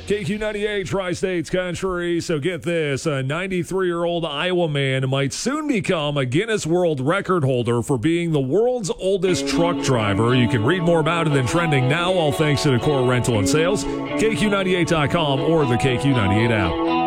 KQ98 Tri-States Country. So get this, a 93-year-old Iowa man might soon become a Guinness World Record holder for being the world's oldest truck driver. You can read more about it in Trending Now, all thanks to Decor Rental and Sales, KQ98.com or the KQ98 app.